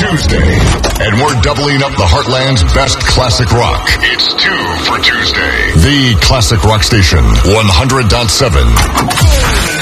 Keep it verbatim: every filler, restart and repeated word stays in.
Tuesday, and we're doubling up the Heartland's best classic rock. It's two for Tuesday. The Classic Rock Station, one hundred point seven.